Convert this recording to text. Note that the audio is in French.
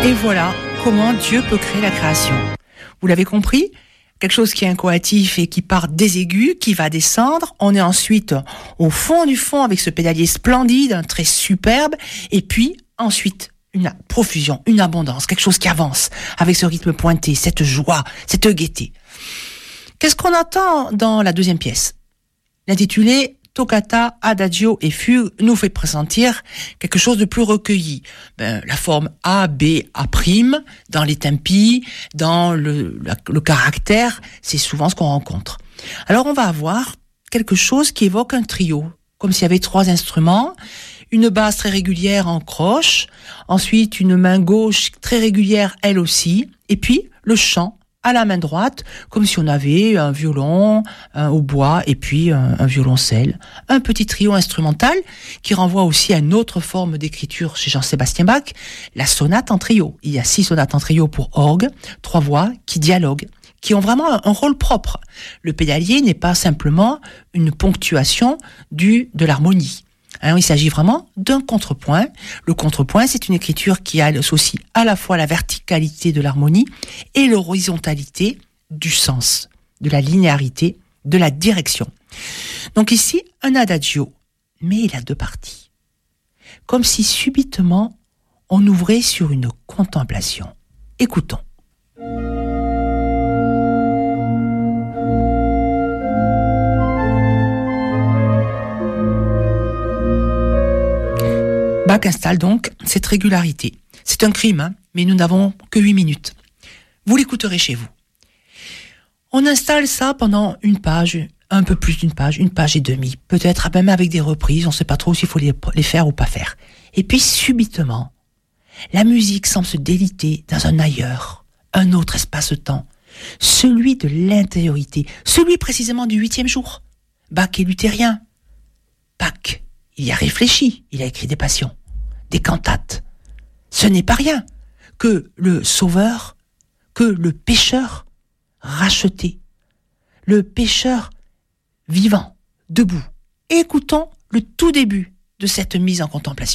Et voilà comment Dieu peut créer la création. Vous l'avez compris ? Quelque chose qui est incoatif et qui part des aigus, qui va descendre. On est ensuite au fond du fond avec ce pédalier splendide, un trait superbe. Et puis ensuite, une profusion, une abondance, quelque chose qui avance avec ce rythme pointé, cette joie, cette gaieté. Qu'est-ce qu'on entend dans la deuxième pièce ? L'intitulé Toccata, Adagio et Fugue nous fait pressentir quelque chose de plus recueilli. La forme A, B, A', dans les tempi, dans le caractère, c'est souvent ce qu'on rencontre. Alors on va avoir quelque chose qui évoque un trio, comme s'il y avait 3 instruments, une basse très régulière en croche, ensuite une main gauche très régulière elle aussi, et puis le chant à la main droite, comme si on avait un violon, un hautbois et puis un violoncelle. Un petit trio instrumental qui renvoie aussi à une autre forme d'écriture chez Jean-Sébastien Bach, la sonate en trio. Il y a 6 sonates en trio pour orgue, 3 voix qui dialoguent, qui ont vraiment un rôle propre. Le pédalier n'est pas simplement une ponctuation de l'harmonie. Il s'agit vraiment d'un contrepoint. Le contrepoint, c'est une écriture qui associe à la fois la verticalité de l'harmonie et l'horizontalité du sens, de la linéarité, de la direction. Donc ici, un adagio, mais il a 2 parties. Comme si subitement, on ouvrait sur une contemplation. Écoutons. Bach installe donc cette régularité. C'est un crime, mais nous n'avons que 8 minutes. Vous l'écouterez chez vous. On installe ça pendant une page, un peu plus d'une page, 1 page et demie, peut-être même avec des reprises, on ne sait pas trop s'il faut les faire ou pas faire. Et puis subitement, la musique semble se déliter dans un ailleurs, un autre espace-temps, celui de l'intériorité, celui précisément du 8e jour. Bach est luthérien. Bach, il y a réfléchi, il a écrit des passions, des cantates. Ce n'est pas rien que le sauveur, que le pécheur racheté, le pécheur vivant, debout. Écoutons le tout début de cette mise en contemplation.